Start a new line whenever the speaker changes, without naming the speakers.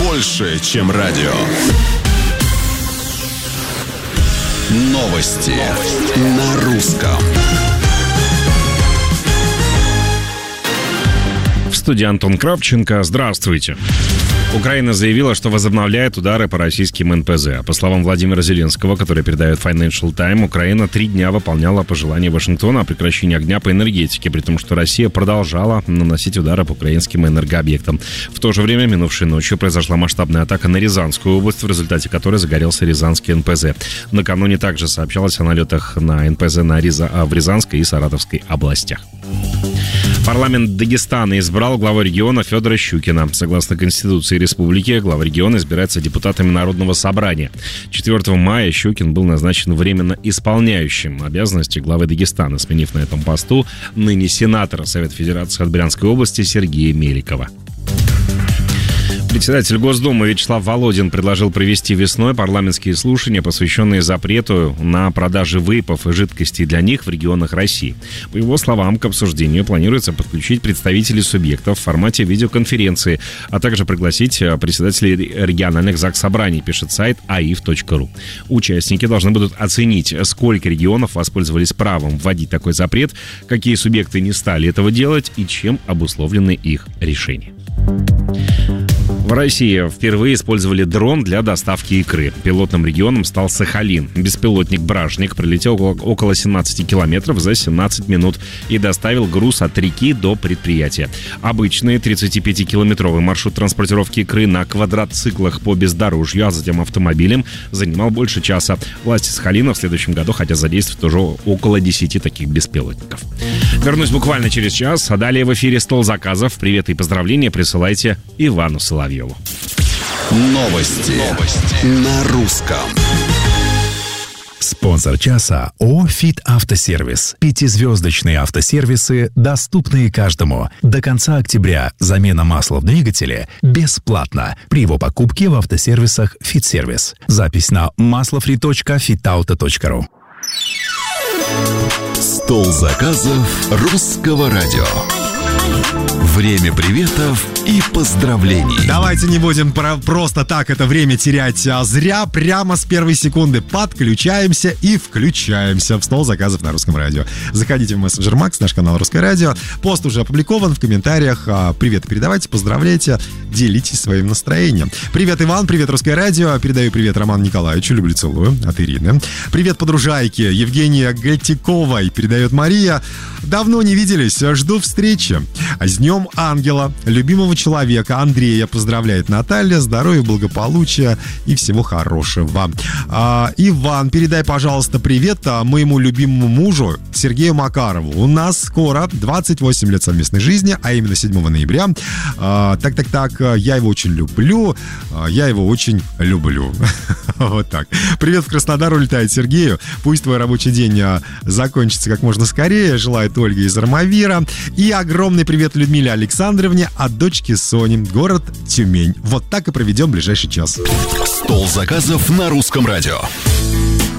больше, чем радио. Новости на русском.
В студии Антон Кравченко. Здравствуйте. Украина заявила, что возобновляет удары по российским НПЗ. По словам Владимира Зеленского, который передает Financial Times, Украина 3 дня выполняла пожелания Вашингтона о прекращении огня по энергетике, при том, что Россия продолжала наносить удары по украинским энергообъектам. В то же время, минувшей ночью произошла масштабная атака на Рязанскую область, в результате которой загорелся Рязанский НПЗ. Накануне также сообщалось о налетах на НПЗ в Рязанской и Саратовской областях. Парламент Дагестана избрал главу региона Федора Щукина. Согласно Конституции республики, глава региона избирается депутатами Народного собрания. 4 мая Щукин был назначен временно исполняющим обязанности главы Дагестана, сменив на этом посту ныне сенатора Совета Федерации от Брянской области Сергея Меликова. Председатель Госдумы Вячеслав Володин предложил провести весной парламентские слушания, посвященные запрету на продажи вейпов и жидкостей для них в регионах России. По его словам, к обсуждению планируется подключить представителей субъектов в формате видеоконференции, а также пригласить председателей региональных заксобраний, пишет сайт aif.ru. Участники должны будут оценить, сколько регионов воспользовались правом вводить такой запрет, какие субъекты не стали этого делать и чем обусловлены их решения. В России впервые использовали дрон для доставки икры. Пилотным регионом стал Сахалин. Беспилотник «Бражник» пролетел около 17 километров за 17 минут и доставил груз от реки до предприятия. Обычный 35-километровый маршрут транспортировки икры на квадроциклах по бездорожью, а затем автомобилем, занимал больше часа. Власти Сахалина в следующем году хотят задействовать уже около 10 таких беспилотников. Вернусь буквально через час, а далее в эфире «Стол заказов». Привет и поздравления присылайте Ивану Соловьеву.
Новости на русском.
Спонсор часа ООО «ФИТ Автосервис». 5-звездочные автосервисы, доступные каждому. До конца октября замена масла в двигателе бесплатна при его покупке в автосервисах «ФИТ Сервис». Запись на maslofree.fitauto.ru.
Стол заказов русского радио. Время приветов и поздравлений.
Давайте не будем просто так это время терять зря. Прямо с первой секунды подключаемся и включаемся в стол заказов на русском радио. Заходите в мессенджер Макс, наш канал Русское радио. Пост уже опубликован, в комментариях привет передавайте, поздравляйте, делитесь своим настроением. Привет, Иван, привет, Русское радио. Передаю привет Роману Николаевичу, люблю, целую, от Ирины. Привет подружайке Евгения Гальтиковой, передает Мария. Давно не виделись, жду встречи. С Днем Ангела, любимого человека Андрея поздравляет Наталья, здоровья, благополучия и всего хорошего. Иван, передай, пожалуйста, привет моему любимому мужу Сергею Макарову. У нас скоро 28 лет совместной жизни, а именно 7 ноября. Я его очень люблю. Вот так. Привет в Краснодар улетает Сергею. Пусть твой рабочий день закончится как можно скорее. Желает Ольга из Армавира. И огромный привет Людмиле Александровне от дочки Сони, город Тюмень. Вот так и проведем ближайший час.
Стол заказов на русском радио.